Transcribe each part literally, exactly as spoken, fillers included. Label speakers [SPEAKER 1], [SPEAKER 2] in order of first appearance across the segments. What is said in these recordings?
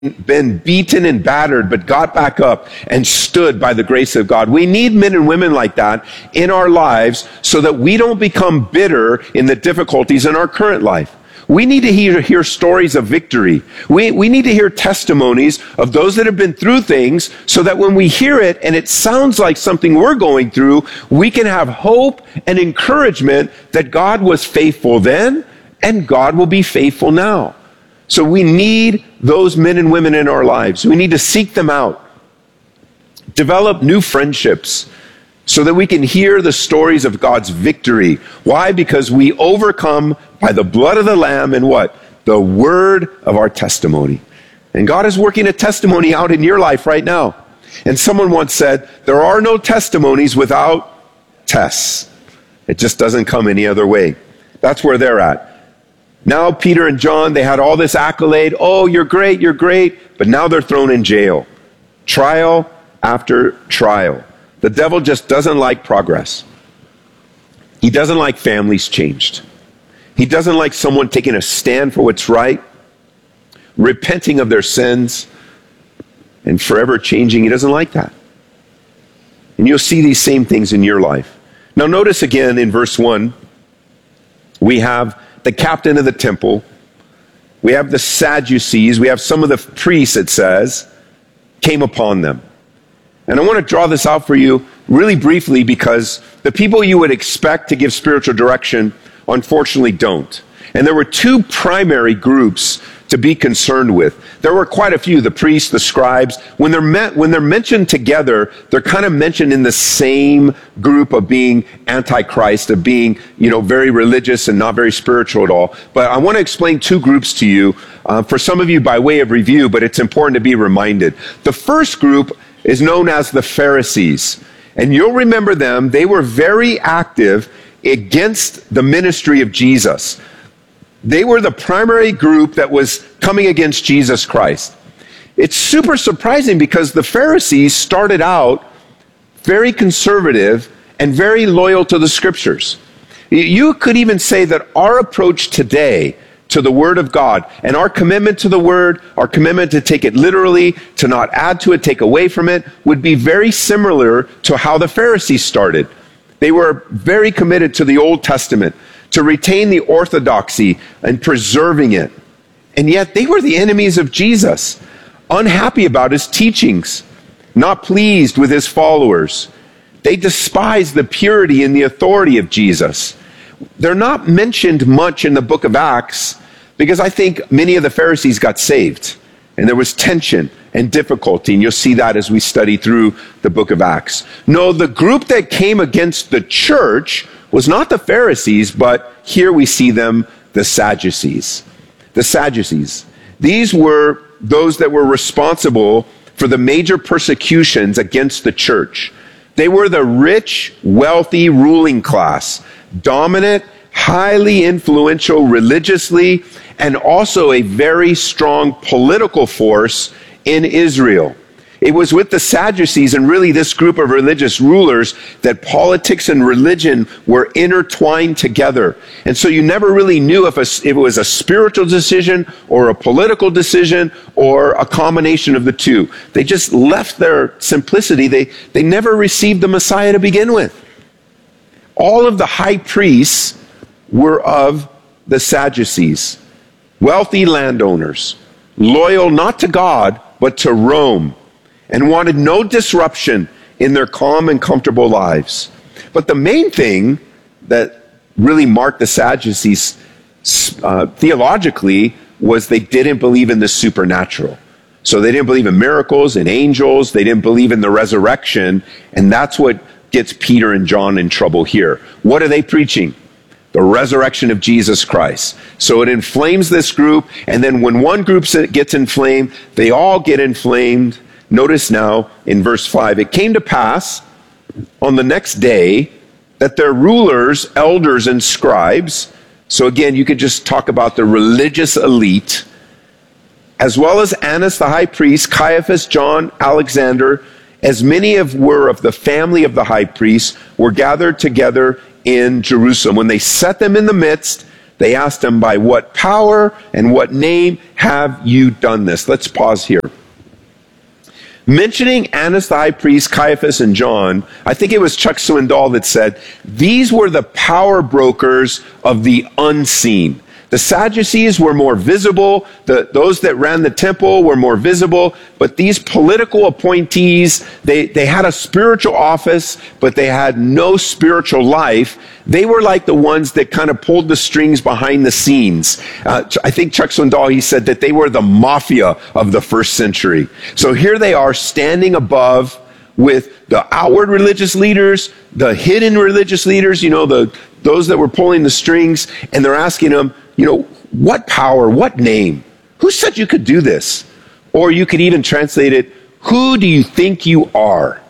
[SPEAKER 1] been beaten and battered, but got back up and stood by the grace of God. We need men and women like that in our lives so that we don't become bitter in the difficulties in our current life. We need to hear, hear stories of victory. We, we need to hear testimonies of those that have been through things so that when we hear it and it sounds like something we're going through, we can have hope and encouragement that God was faithful then and God will be faithful now. So we need those men and women in our lives. We need to seek them out. Develop new friendships so that we can hear the stories of God's victory. Why? Because we overcome by the blood of the Lamb and what? The word of our testimony. And God is working a testimony out in your life right now. And someone once said, there are no testimonies without tests. It just doesn't come any other way. That's where they're at. Now Peter and John, they had all this accolade. Oh, you're great, you're great. But now they're thrown in jail. Trial after trial. The devil just doesn't like progress. He doesn't like families changed. He doesn't like someone taking a stand for what's right, repenting of their sins, and forever changing. He doesn't like that. And you'll see these same things in your life. Now notice again in verse one, we have the captain of the temple. We have the Sadducees. We have some of the priests, it says, came upon them. And I want to draw this out for you really briefly because the people you would expect to give spiritual direction unfortunately don't. And there were two primary groups to be concerned with. There were quite a few, the priests, the scribes. When they're met, when they're mentioned together, they're kind of mentioned in the same group of being antichrist, of being, you know, very religious and not very spiritual at all. But I want to explain two groups to you, uh, for some of you by way of review, but it's important to be reminded. The first group is known as the Pharisees. And you'll remember them. They were very active against the ministry of Jesus. They were the primary group that was coming against Jesus Christ. It's super surprising because the Pharisees started out very conservative and very loyal to the scriptures. You could even say that our approach today to the Word of God and our commitment to the Word, our commitment to take it literally, to not add to it, take away from it, would be very similar to how the Pharisees started. They were very committed to the Old Testament, to retain the orthodoxy and preserving it. And yet they were the enemies of Jesus, unhappy about his teachings, not pleased with his followers. They despised the purity and the authority of Jesus. They're not mentioned much in the book of Acts because I think many of the Pharisees got saved and there was tension and difficulty, and you'll see that as we study through the book of Acts. No, the group that came against the church was not the Pharisees, but here we see them, the Sadducees. The Sadducees. These were those that were responsible for the major persecutions against the church. They were the rich, wealthy ruling class, dominant, highly influential religiously, and also a very strong political force in Israel. It was with the Sadducees and really this group of religious rulers that politics and religion were intertwined together. And so you never really knew if, a, if it was a spiritual decision or a political decision or a combination of the two. They just left their simplicity. They, they never received the Messiah to begin with. All of the high priests were of the Sadducees, wealthy landowners, loyal not to God, but to Rome, and wanted no disruption in their calm and comfortable lives. But the main thing that really marked the Sadducees uh, theologically was they didn't believe in the supernatural. So they didn't believe in miracles and angels. They didn't believe in the resurrection. And that's what gets Peter and John in trouble here. What are they preaching? The resurrection of Jesus Christ. So it inflames this group, and then when one group gets inflamed, they all get inflamed. Notice now in verse five, it came to pass on the next day that their rulers, elders, and scribes, so again, you could just talk about the religious elite, as well as Annas the high priest, Caiaphas, John, Alexander, as many of were of the family of the high priest, were gathered together in Jerusalem. When they set them in the midst, They asked him, by what power and what name have you done this? Let's pause here. Mentioning Annas the high priest, Caiaphas, and John, I think it was Chuck Swindoll that said, these were the power brokers of the unseen. The Sadducees were more visible. The, those that ran the temple were more visible. But these political appointees, they, they had a spiritual office, but they had no spiritual life. They were like the ones that kind of pulled the strings behind the scenes. Uh, I think Chuck Swindoll, he said that they were the mafia of the first century. So here they are standing above with the outward religious leaders, the hidden religious leaders, you know, the those that were pulling the strings, and they're asking them, you know, what power, what name? Who said you could do this? Or you could even translate it, who do you think you are?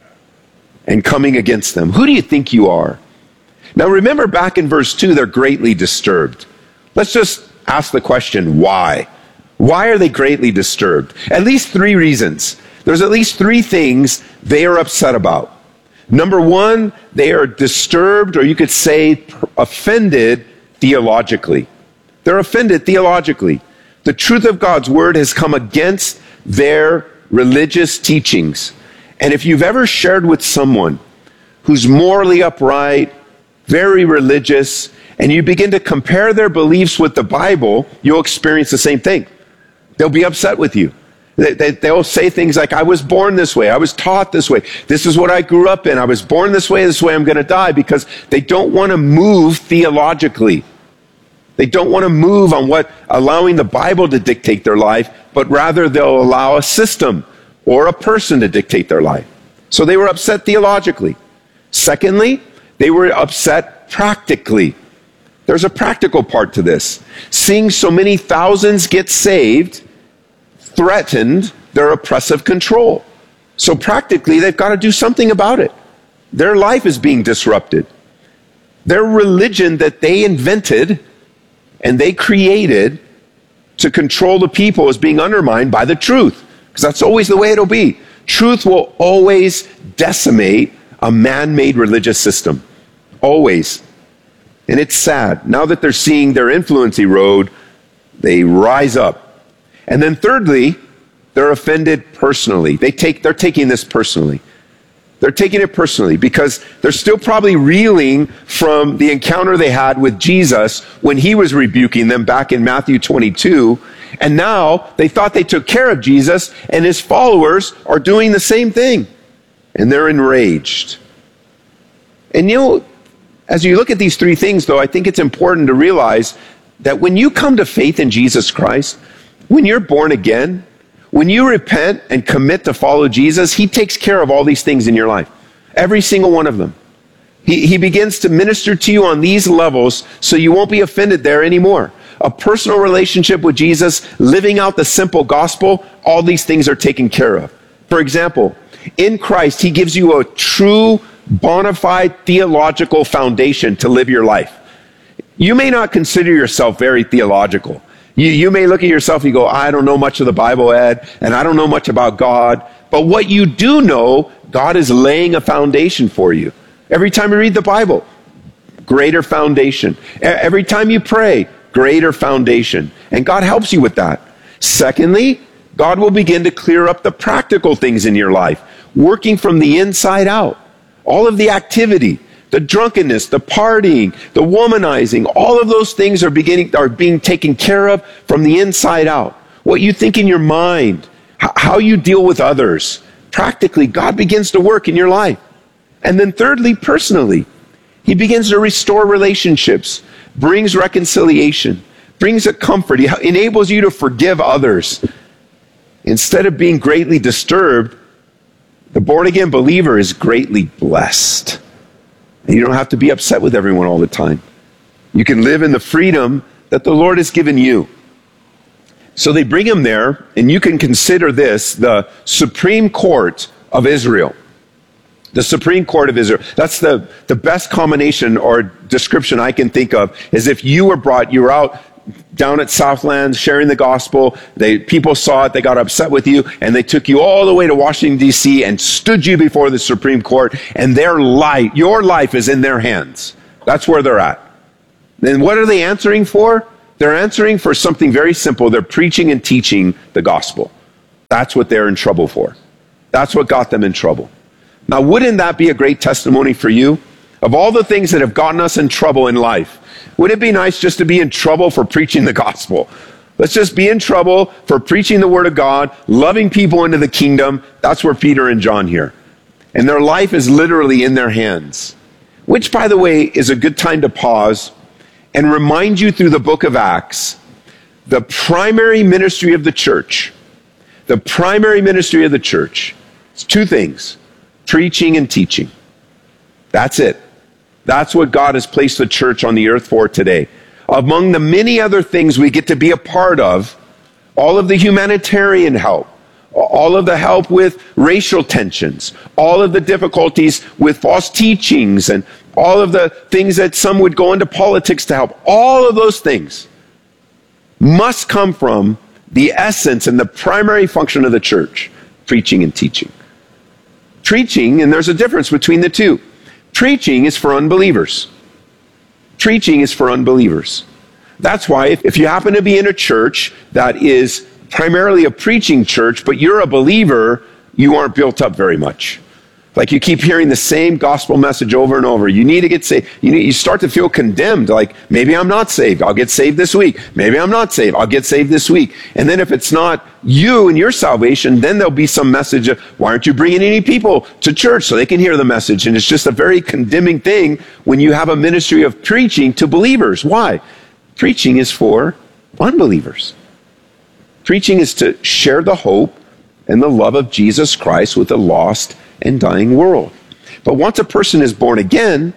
[SPEAKER 1] And coming against them, who do you think you are? Now remember back in verse two, they're greatly disturbed. Let's just ask the question, why? Why are they greatly disturbed? At least three reasons. There's at least three things they are upset about. Number one, they are disturbed, or you could say offended theologically. They're offended theologically. The truth of God's word has come against their religious teachings. And if you've ever shared with someone who's morally upright, very religious, and you begin to compare their beliefs with the Bible, you'll experience the same thing. They'll be upset with you. They, they, they'll say things like, I was born this way. I was taught this way. This is what I grew up in. I was born this way. This way I'm going to die, because they don't want to move theologically. They don't want to move on what allowing the Bible to dictate their life, but rather they'll allow a system or a person to dictate their life. So they were upset theologically. Secondly, they were upset practically. There's a practical part to this. Seeing so many thousands get saved threatened their oppressive control. So practically, they've got to do something about it. Their life is being disrupted. Their religion that they invented and they created to control the people is being undermined by the truth. Because that's always the way it'll be. Truth will always decimate a man-made religious system. Always. And it's sad. Now that they're seeing their influence erode, they rise up. And then thirdly, they're offended personally. They take, they're taking this personally. They're taking it personally because they're still probably reeling from the encounter they had with Jesus when he was rebuking them back in Matthew twenty-two. And now they thought they took care of Jesus, and his followers are doing the same thing. And they're enraged. And you know, as you look at these three things, though, I think it's important to realize that when you come to faith in Jesus Christ, when you're born again, when you repent and commit to follow Jesus, he takes care of all these things in your life. Every single one of them. He, he begins to minister to you on these levels so you won't be offended there anymore. A personal relationship with Jesus, living out the simple gospel, all these things are taken care of. For example, in Christ, he gives you a true, bona fide theological foundation to live your life. You may not consider yourself very theological. You, you may look at yourself and you go, I don't know much of the Bible, Ed, and I don't know much about God. But what you do know, God is laying a foundation for you. Every time you read the Bible, greater foundation. Every time you pray, greater foundation. And God helps you with that. Secondly, God will begin to clear up the practical things in your life, working from the inside out. All of the activity, the drunkenness, the partying, the womanizing, all of those things are beginning are being taken care of from the inside out. What you think in your mind, how you deal with others. Practically, God begins to work in your life. And then thirdly, personally, he begins to restore relationships, brings reconciliation, brings a comfort. He enables you to forgive others. Instead of being greatly disturbed, the born-again believer is greatly blessed. And you don't have to be upset with everyone all the time. You can live in the freedom that the Lord has given you. So they bring him there, and you can consider this the Supreme Court of Israel. The Supreme Court of Israel. That's the, the best combination or description I can think of, is if you were brought, you were out down at Southland sharing the gospel, they, people saw it, they got upset with you, and they took you all the way to Washington, D C and stood you before the Supreme Court, and their life, your life is in their hands. That's where they're at. Then what are they answering for? They're answering for something very simple. They're preaching and teaching the gospel. That's what they're in trouble for. That's what got them in trouble. Now, wouldn't that be a great testimony for you? Of all the things that have gotten us in trouble in life, would it be nice just to be in trouble for preaching the gospel? Let's just be in trouble for preaching the word of God, loving people into the kingdom. That's where Peter and John here. And their life is literally in their hands. Which, by the way, is a good time to pause and remind you through the book of Acts, the primary ministry of the church, the primary ministry of the church, it's two things, preaching and teaching. That's it. That's what God has placed the church on the earth for today. Among the many other things we get to be a part of, all of the humanitarian help, all of the help with racial tensions, all of the difficulties with false teachings, and all of the things that some would go into politics to help, all of those things must come from the essence and the primary function of the church, preaching and teaching. Preaching, and there's a difference between the two. Preaching is for unbelievers. Preaching is for unbelievers. That's why if, if you happen to be in a church that is primarily a preaching church, but you're a believer, you aren't built up very much. Like you keep hearing the same gospel message over and over. You need to get saved. You, need, you start to feel condemned. Like, maybe I'm not saved. I'll get saved this week. Maybe I'm not saved. I'll get saved this week. And then if it's not you and your salvation, then there'll be some message of, why aren't you bringing any people to church so they can hear the message? And it's just a very condemning thing when you have a ministry of preaching to believers. Why? Preaching is for unbelievers. Preaching is to share the hope and the love of Jesus Christ with a lost and dying world. But once a person is born again,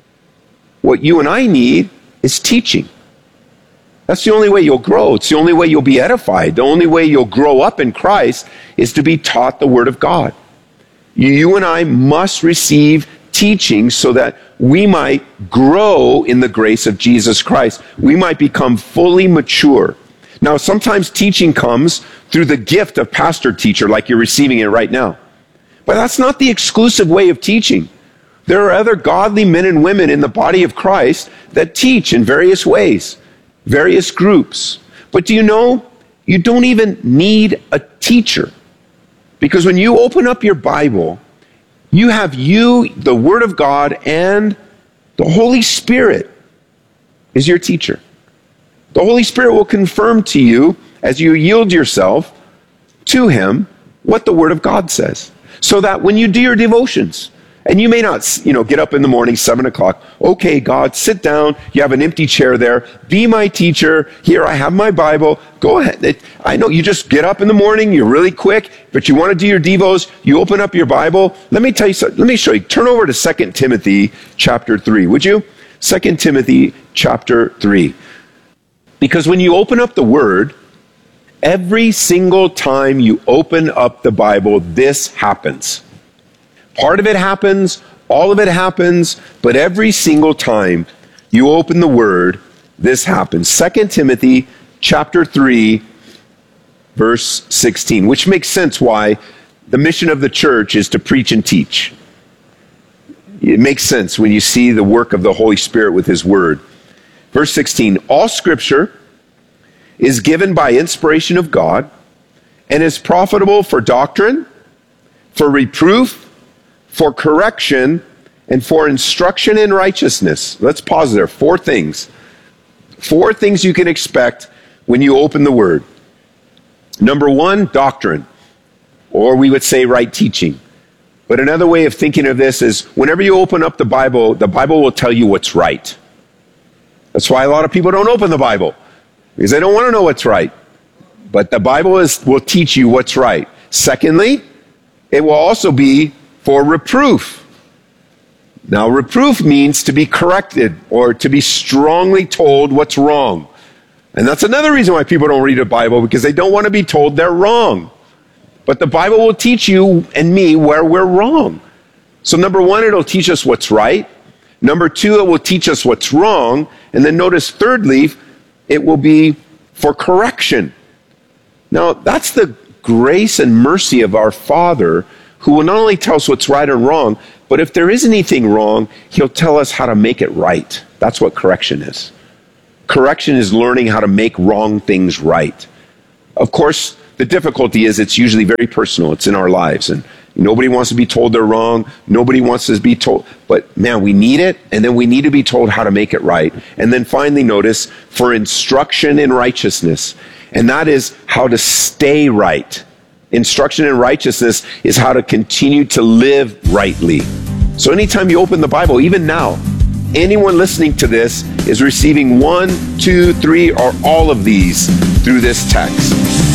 [SPEAKER 1] what you and I need is teaching. That's the only way you'll grow. It's the only way you'll be edified. The only way you'll grow up in Christ is to be taught the Word of God. You and I must receive teaching so that we might grow in the grace of Jesus Christ. We might become fully mature. Now, sometimes teaching comes through the gift of pastor teacher, like you're receiving it right now. But that's not the exclusive way of teaching. There are other godly men and women in the body of Christ that teach in various ways, various groups. But do you know, you don't even need a teacher. Because when you open up your Bible, you have you, the Word of God, and the Holy Spirit is your teacher. The Holy Spirit will confirm to you, as you yield yourself to Him, what the Word of God says. So that when you do your devotions, and you may not, you know, get up in the morning, seven o'clock, okay, God, sit down, you have an empty chair there, be my teacher, here I have my Bible, go ahead. I know you just get up in the morning, you're really quick, but you want to do your devos, you open up your Bible. Let me tell you something, let me show you. Turn over to Second Timothy chapter three, would you? Second Timothy chapter three. Because when you open up the Word, every single time you open up the Bible, this happens. Part of it happens, all of it happens, but every single time you open the Word, this happens. Second Timothy chapter three, verse sixteen, which makes sense why the mission of the church is to preach and teach. It makes sense when you see the work of the Holy Spirit with His Word. Verse sixteen, all Scripture is given by inspiration of God and is profitable for doctrine, for reproof, for correction, and for instruction in righteousness. Let's pause there. Four things. Four things you can expect when you open the Word. Number one, doctrine, or we would say right teaching. But another way of thinking of this is whenever you open up the Bible, the Bible will tell you what's right. That's why a lot of people don't open the Bible, because they don't want to know what's right. But the Bible is, will teach you what's right. Secondly, it will also be for reproof. Now, reproof means to be corrected or to be strongly told what's wrong. And that's another reason why people don't read the Bible, because they don't want to be told they're wrong. But the Bible will teach you and me where we're wrong. So number one, it'll teach us what's right. Number two, it will teach us what's wrong. And then notice thirdly, it will be for correction. Now, that's the grace and mercy of our Father, who will not only tell us what's right and wrong, but if there is anything wrong, He'll tell us how to make it right. That's what correction is. Correction is learning how to make wrong things right. Of course, the difficulty is it's usually very personal. It's in our lives, and nobody wants to be told they're wrong. Nobody wants to be told. But man, we need it, and then we need to be told how to make it right. And then finally, notice, for instruction in righteousness. And that is how to stay right. Instruction in righteousness is how to continue to live rightly. So anytime you open the Bible, even now, anyone listening to this is receiving one, two, three, or all of these through this text.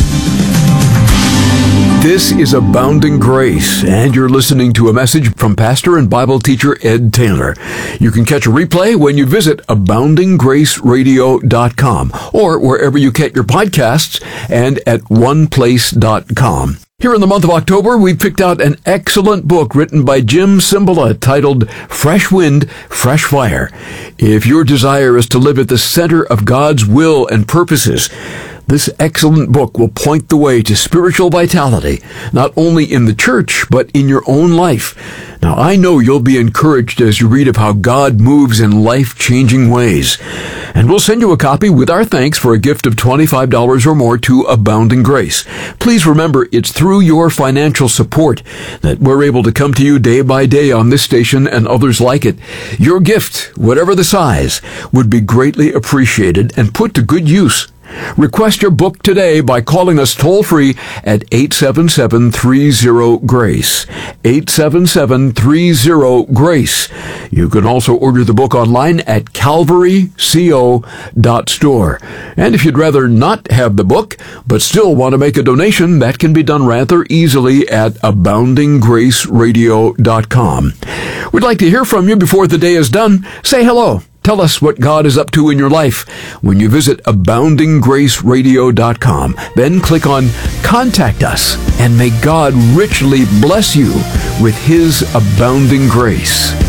[SPEAKER 2] This is Abounding Grace, and you're listening to a message from pastor and Bible teacher Ed Taylor. You can catch a replay when you visit abounding grace radio dot com or wherever you get your podcasts and at one place dot com. Here in the month of October, we picked out an excellent book written by Jim Cymbala titled Fresh Wind, Fresh Fire. If your desire is to live at the center of God's will and purposes, this excellent book will point the way to spiritual vitality, not only in the church, but in your own life. Now, I know you'll be encouraged as you read of how God moves in life-changing ways. And we'll send you a copy with our thanks for a gift of twenty-five dollars or more to Abounding Grace. Please remember, it's through your financial support that we're able to come to you day by day on this station and others like it. Your gift, whatever the size, would be greatly appreciated and put to good use. Request your book today by calling us toll-free at eight seven seven, three zero, GRACE. eight seven seven, three zero, GRACE. You can also order the book online at calvary co dot store. And if you'd rather not have the book, but still want to make a donation, that can be done rather easily at abounding grace radio dot com. We'd like to hear from you before the day is done. Say hello. Tell us what God is up to in your life when you visit abounding grace radio dot com. Then click on Contact Us, and may God richly bless you with His abounding grace.